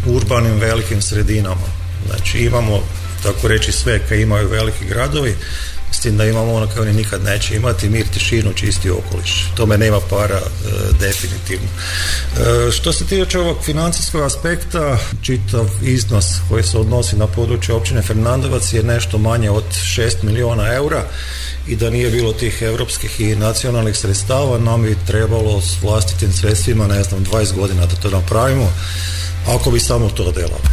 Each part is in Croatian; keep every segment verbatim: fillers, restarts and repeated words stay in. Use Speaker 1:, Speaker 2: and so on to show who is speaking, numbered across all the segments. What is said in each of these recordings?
Speaker 1: urbanim velikim sredinama. Znači imamo, tako reći, sve kaj imaju veliki gradovi, s tim da imamo ono koje oni nikad neće imati, mir, tišinu, čisti okoliš. Tome nema para, e, definitivno. E, što se tiče ovog financijskog aspekta, čitav iznos koji se odnosi na područje općine Fernandovac je nešto manje od šest milijuna eura i da nije bilo tih europskih i nacionalnih sredstava, nam bi trebalo s vlastitim sredstvima, ne znam, dvadeset godina da to napravimo, ako bi samo to delali.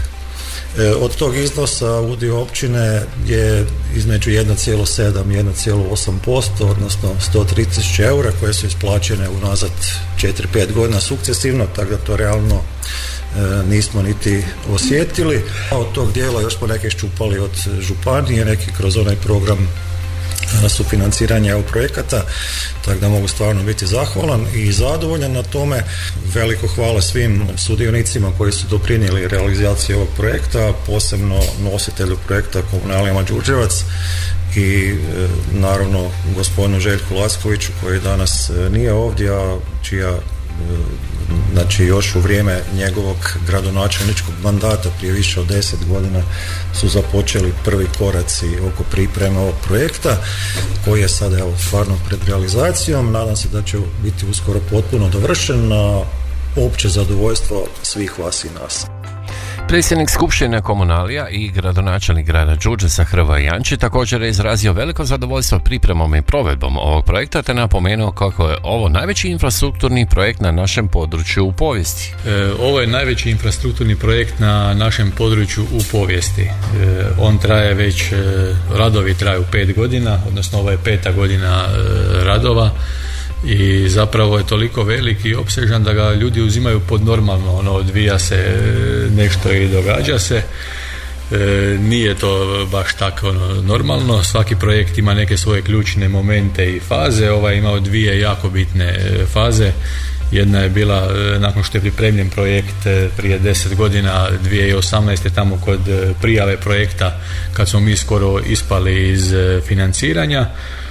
Speaker 1: Od tog iznosa udio općine je između jedan zarez sedam i jedan zarez osam posto, odnosno sto tri tisuće eura koje su isplaćene unazad četiri pet godina sukcesivno, tako da to realno e, nismo niti osjetili. A od tog dijela još smo neke ščupali od županije, neki kroz onaj program sufinanciranja EU projekata, tako da mogu stvarno biti zahvalan i zadovoljan na tome. Veliko hvala svim sudionicima koji su doprinijeli realizaciji ovog projekta, posebno nositelju projekta Komunalijama Đurđevac i e, naravno gospodinu Željku Lackoviću koji danas e, nije ovdje, a čija e, znači još u vrijeme njegovog gradonačelničkog mandata prije više od deset godina su započeli prvi koraci oko pripreme ovog projekta koji je sada evo stvarno pred realizacijom. Nadam se da će biti uskoro potpuno dovršen na opće zadovoljstvo svih vas i nas.
Speaker 2: Predsjednik Skupštine Komunalija i gradonačelnik grada Đurđevca Hrvoje Janči također je izrazio veliko zadovoljstvo pripremom i provedbom ovog projekta te napomenuo kako je ovo najveći infrastrukturni projekt na našem području u povijesti.
Speaker 3: E, ovo je najveći infrastrukturni projekt na našem području u povijesti. E, on traje već, e, radovi traju pet godina, odnosno ovo je peta godina e, radova. I zapravo je toliko veliki i opsežan da ga ljudi uzimaju pod normalno, ono odvija se nešto i događa se. E, nije to baš tako ono, normalno, svaki projekt ima neke svoje ključne momente i faze. Ovaj imao dvije jako bitne faze. Jedna je bila nakon što je pripremljen projekt prije deset godina, dvije tisuće osamnaeste tamo kod prijave projekta kad smo mi skoro ispali iz financiranja.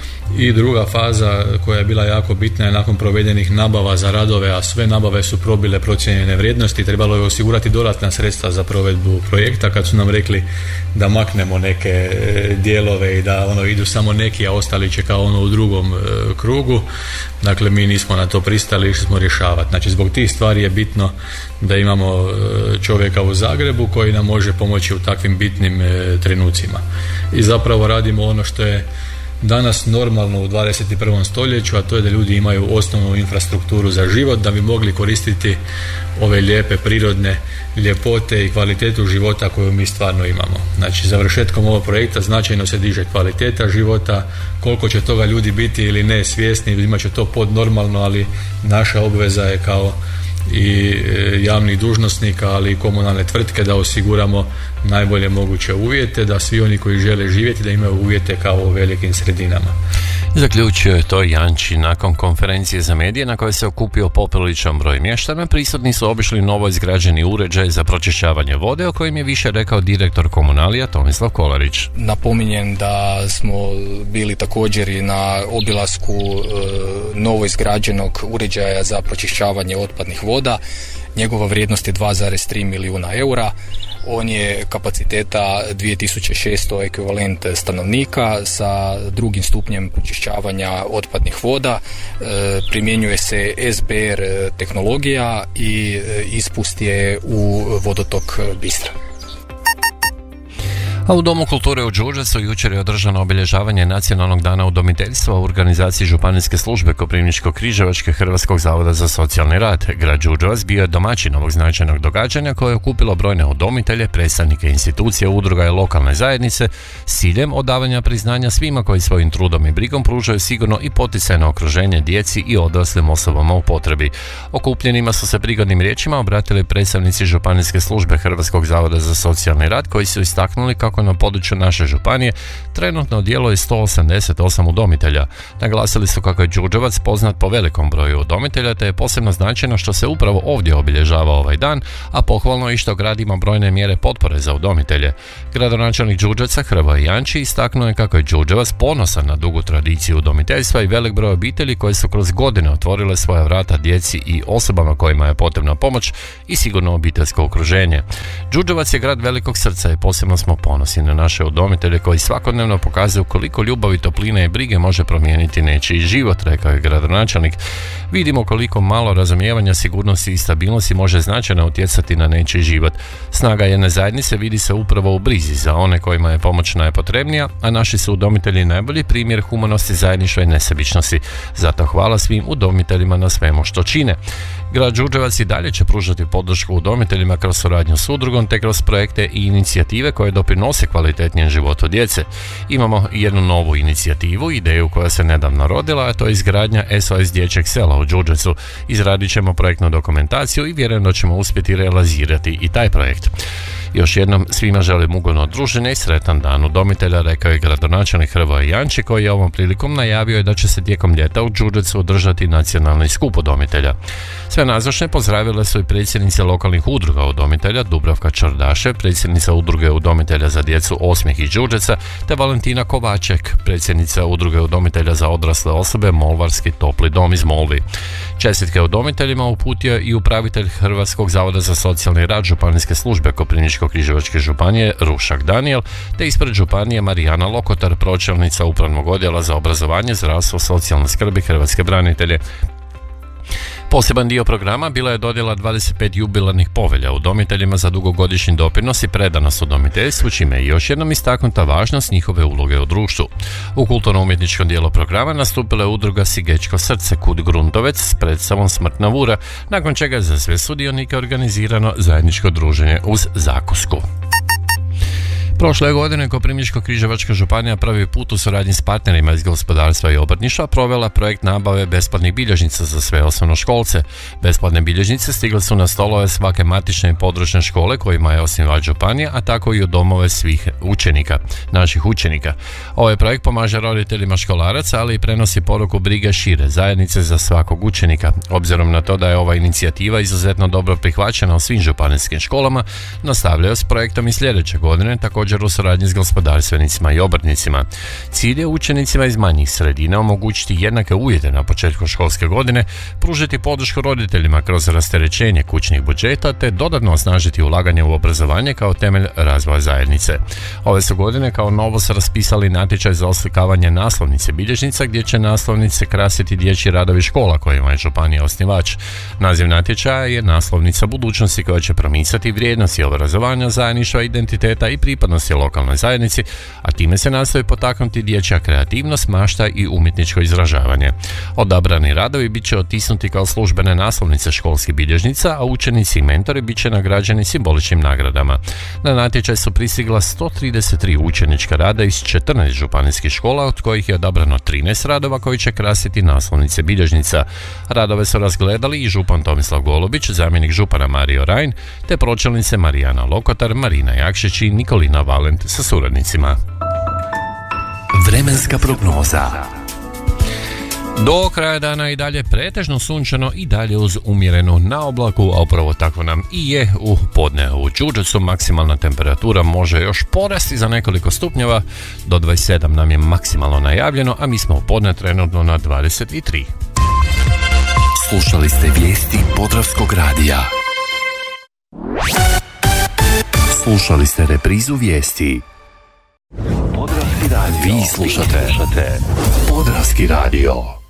Speaker 3: I druga faza koja je bila jako bitna je nakon provedenih nabava za radove, a sve nabave su probile procijenjene vrijednosti, trebalo je osigurati dodatna sredstva za provedbu projekta kad su nam rekli da maknemo neke dijelove i da ono idu samo neki, a ostali će kao ono u drugom e, krugu. Dakle, mi nismo na to pristali, išli smo rješavati. Znači, zbog tih stvari je bitno da imamo čovjeka u Zagrebu koji nam može pomoći u takvim bitnim e, trenucima. I zapravo radimo ono što je danas normalno u dvadeset i prvom stoljeću, a to je da ljudi imaju osnovnu infrastrukturu za život da bi mogli koristiti ove lijepe prirodne ljepote i kvalitetu života koju mi stvarno imamo. Znači, završetkom ovog projekta značajno se diže kvaliteta života, koliko će toga ljudi biti ili ne svjesni, imat će to pod normalno, ali naša obveza je kao i javnih dužnosnika, ali i komunalne tvrtke da osiguramo najbolje moguće uvjete, da svi oni koji žele živjeti da imaju uvjete kao u velikim sredinama.
Speaker 2: Zaključio je to Janči nakon konferencije za medije na kojoj se okupio popriličan broj mještana. Prisutni su obišli novo izgrađeni uređaj za pročišćavanje vode, o kojem je više rekao direktor Komunalija Tomislav Kolarić.
Speaker 4: Napominjem da smo bili također i na obilasku e, novo izgrađenog uređaja za pročišćavanje otpadnih voda. Njegova vrijednost je dva zarez tri milijuna eura. On je kapaciteta dvije tisuće šesto ekvivalent stanovnika sa drugim stupnjem pročišćavanja otpadnih voda. E, primjenjuje se S B R tehnologija i ispust je u vodotok Bistra.
Speaker 2: A u Domu kulture u Đurđevcu jučer je održano obilježavanje Nacionalnog dana udomiteljstva u organizaciji Županijske službe Koprivničko-križevačke Hrvatskog zavoda za socijalni rad. Grad Đurđevac bio je domaćin ovog značajnog događanja koje je okupilo brojne udomitelje, predstavnike institucija, udruga i lokalne zajednice s ciljem odavanja priznanja svima koji svojim trudom i brigom pružaju sigurno i poticajno okruženje djeci i odraslim osobama u potrebi. Okupljenima su se prigodnim riječima obratili predstavnici Županijske službe Hrvatskog zavoda za socijalni rad koji su istaknuli kako kako na području naše županije trenutno djeluje sto osamdeset osam udomitelja. Naglasili su kako je Đurđevac poznat po velikom broju udomitelja, te je posebno značajno što se upravo ovdje obilježava ovaj dan, a pohvalno i što grad ima brojne mjere potpore za udomitelje. Gradonačelnik Đurđevca Hrvoje Janči istaknuo je kako je Đurđevac ponosan na dugu tradiciju udomiteljstva i velik broj obitelji koje su kroz godine otvorile svoja vrata djeci i osobama kojima je potrebna pomoć i sigurno obiteljsko okruženje. Đurđevac je grad velikog srca i posebno smo ponosni na naše udomitelje koji svakodnevno pokazuju koliko ljubavi, topline i brige može promijeniti nečiji život, rekao je gradonačelnik. Vidimo koliko malo razumijevanja, sigurnosti i stabilnosti može značajno utjecati na nečiji život. Snaga jedne zajednice vidi se upravo u brizi za one kojima je pomoć najpotrebnija, a naši su udomitelji najbolji primjer humanosti, zajedništva i nesebičnosti. Zato hvala svim udomiteljima na svemu što čine. Grad Đurđevac i dalje će pružati podršku udomiteljima kroz suradnju s udrugom te kroz projekte i inicijative koje doprinose kvalitetnijem životu djece. Imamo jednu novu inicijativu, ideju koja se nedavno rodila, a to je izgradnja S O S dječjeg sela u Đurđevcu. Izradit ćemo projektnu dokumentaciju i vjerujem da ćemo uspjeti realizirati i taj projekt. Još jednom svima želim ugodno druženje i sretan dan udomitelja, rekao je gradonačelnik Hrvoje Janči, koji je ovom prilikom najavio je da će se tijekom ljeta u Đurđevcu održati nacionalni skup udomitelja. Sve nazočne pozdravile su i predsjednice lokalnih udruga udomitelja Dubravka Čordaše, predsjednica udruge udomitelja za djecu Osmijeh iz Đurđevca, te Valentina Kovaček, predsjednica udruge udomitelja za odrasle osobe Molvarski topli dom iz Molvi. Čestitke udomiteljima uputio i upravitelj Hrvatskog zavoda za socijalni rad županijske službe Koprivničko-križevačke županije Rušak Danijel, te ispred županije Marijana Lokotar, pročelnica Upravnog odjela za obrazovanje, zdravstvo, socijalne skrbi, hrvatske branitelje. Poseban dio programa bila je dodjela dvadeset pet jubilarnih povelja udomiteljima za dugogodišnji doprinos i predanost udomiteljstvu, čime je još jednom istaknuta važnost njihove uloge u društvu. U kulturno-umjetničkom dijelu programa nastupila je udruga Sigečko srce Kud Gruntovec s predstavom Smrtna vura, nakon čega je za sve sudionike organizirano zajedničko druženje uz zakusku. Prošle godine Koprivničko-križevačka županija prvi put u suradnji s partnerima iz gospodarstva i obrtništva provela projekt nabave besplatnih bilježnica za sve osnovnoškolce. Besplatne bilježnice stigle su na stolove svake matične i područne škole kojima je osnivač županija, a tako i u domove svih učenika, naših učenika. Ovaj projekt pomaže roditeljima školaraca, ali i prenosi poruku brige šire zajednice za svakog učenika. Obzirom na to da je ova inicijativa izuzetno dobro prihvaćena u svim županijskim školama, nastavljaju s projektom i sljedeće godine, također u suradnji s gospodarstvenicima i obrtnicima. Cilj je učenicima iz manjih sredina omogućiti jednake uvjete na početku školske godine, pružiti podršku roditeljima kroz rasterećenje kućnih budžeta te dodatno osnažiti ulaganje u obrazovanje kao temelj razvoja zajednice. Ove su godine kao novost raspisali natječaj za oslikavanje naslovnice bilježnica, gdje će naslovnice krasiti dječji radovi škola kojima je županija osnivač. Naziv natječaja je Naslovnica budućnosti, koja će promicati vrijednosti obrazovanja, zajedništva, identiteta i pripadnosti lokalnoj zajednici, a time se nastoji potaknuti dječja kreativnost, mašta i umjetničko izražavanje. Odabrani radovi bit će otisnuti kao službene naslovnice školskih bilježnica, a učenici i mentori bit će nagrađeni simboličnim nagradama. Na natječaj su pristigla sto trideset tri učenička rada iz četrnaest županijskih škola, od kojih je odabrano trinaest radova koji će krasiti naslovnice bilježnica. Radove su razgledali i župan Tomislav Golubić, zamjenik župana Mario Rajn, te pročelnice Marijana Lokotar, Marina Jakšić i Nikolina Valent sa suradnicima.
Speaker 5: Vremenska prognoza.
Speaker 2: Do kraja dana i dalje pretežno sunčano i dalje uz umjerenu naoblaku, a upravo tako nam i je u podne. U Đurđevcu maksimalna temperatura može još porasti za nekoliko stupnjeva, do dvadeset sedam nam je maksimalno najavljeno, a mi smo u podne trenutno na dvadeset tri.
Speaker 5: Slušali ste vijesti Podravskog radija. Slušali ste reprizu vijesti. Podravski radio. Vi slušate Podravski radio.